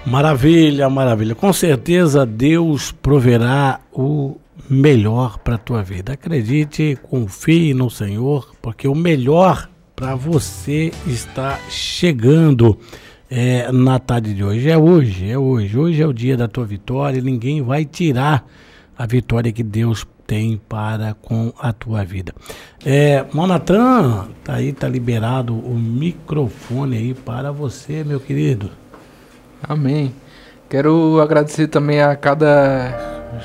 Maravilha, maravilha. Com certeza Deus proverá o melhor para a tua vida. Acredite, confie no Senhor, porque o melhor para você está chegando na tarde de hoje. Hoje é o dia da tua vitória e ninguém vai tirar a vitória que Deus tem para com a tua vida. Monatran, tá aí, tá liberado o microfone aí para você, meu querido. Amém. Quero agradecer também a cada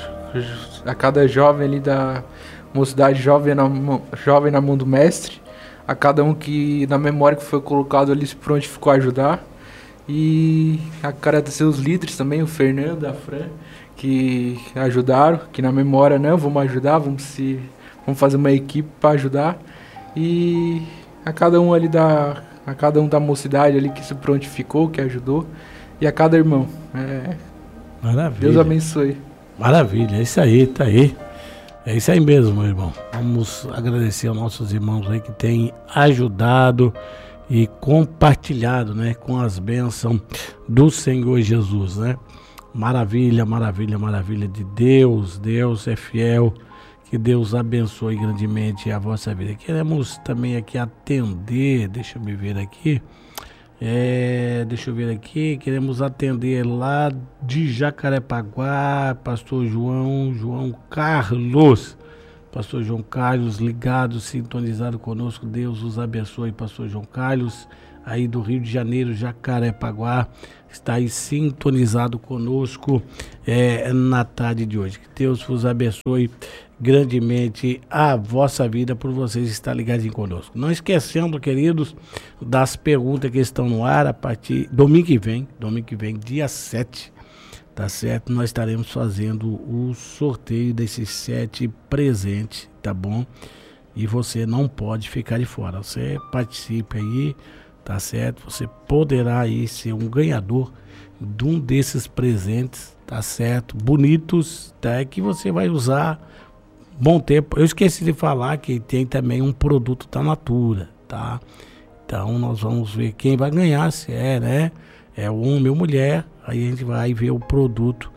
jovem ali da Mocidade Jovem na Mão do Mestre, a cada um que na memória que foi colocado ali se prontificou a ajudar, e agradecer os líderes também, o Fernando, a Fran, que ajudaram, que na memória vamos ajudar, vamos fazer uma equipe para ajudar, e a cada um ali a cada um da Mocidade ali que se prontificou, que ajudou, e a cada irmão. Maravilha. Deus abençoe. Maravilha, é isso aí, tá aí. É isso aí mesmo, meu irmão. Vamos agradecer aos nossos irmãos aí que têm ajudado e compartilhado, com as bênçãos do Senhor Jesus, Maravilha, maravilha, maravilha de Deus. Deus é fiel. Que Deus abençoe grandemente a vossa vida. Queremos também aqui atender, deixa eu ver aqui, queremos atender lá de Jacarepaguá, pastor João Carlos, ligado, sintonizado conosco. Deus os abençoe, pastor João Carlos, aí do Rio de Janeiro, Jacarepaguá, está aí sintonizado conosco na tarde de hoje. Que Deus vos abençoe grandemente a vossa vida por vocês estar ligadinhos conosco. Não esquecendo, queridos, das perguntas que estão no ar a partir domingo que vem, dia 7, tá certo? Nós estaremos fazendo o sorteio desses 7 presentes, tá bom? E você não pode ficar de fora. Você participe aí, tá certo? Você poderá aí ser um ganhador de um desses presentes, tá certo? Bonitos, tá? Que você vai usar bom tempo. Eu esqueci de falar que tem também um produto da Natura, tá? Então nós vamos ver quem vai ganhar, se é homem ou mulher. Aí a gente vai ver o produto,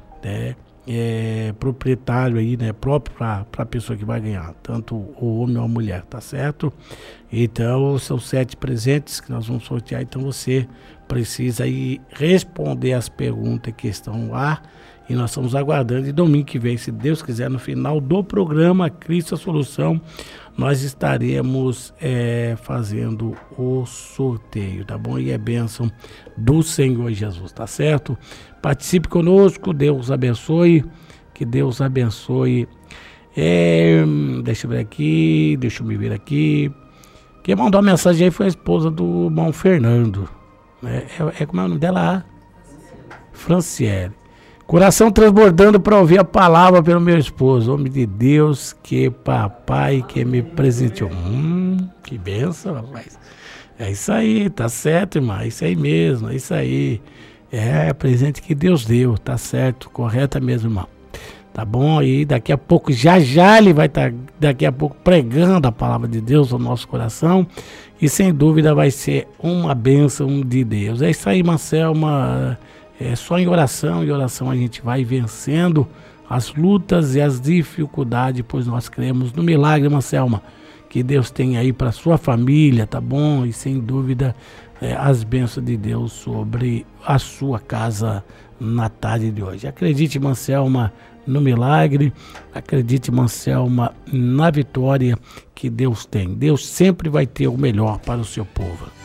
proprietário aí, próprio para a pessoa que vai ganhar, tanto o homem ou a mulher, tá certo? Então são 7 presentes que nós vamos sortear. Então você precisa aí responder as perguntas que estão no ar. E nós estamos aguardando, e domingo que vem, se Deus quiser, no final do programa Cristo a Solução, nós estaremos fazendo o sorteio, tá bom? E é bênção do Senhor Jesus, tá certo? Participe conosco, Deus abençoe, que Deus abençoe. Deixa eu me ver aqui. Quem mandou a mensagem aí foi a esposa do irmão Fernando. Como é o nome dela? Franciele. Coração transbordando para ouvir a palavra pelo meu esposo, homem de Deus, que papai que me presenteou. Que bênção, rapaz. É isso aí, tá certo, irmã, é isso aí mesmo, é isso aí. É presente que Deus deu, tá certo, correta mesmo, irmão. Tá bom? Aí daqui a pouco, já ele vai estar daqui a pouco pregando a palavra de Deus no nosso coração. E sem dúvida vai ser uma bênção de Deus. É isso aí, Marcelma. Só em oração a gente vai vencendo as lutas e as dificuldades, pois nós cremos no milagre, Marcelma, que Deus tem aí para sua família, tá bom? E sem dúvida as bênçãos de Deus sobre a sua casa na tarde de hoje. Acredite, Marcelma, no milagre, acredite, Marcelma, na vitória que Deus tem. Deus sempre vai ter o melhor para o seu povo.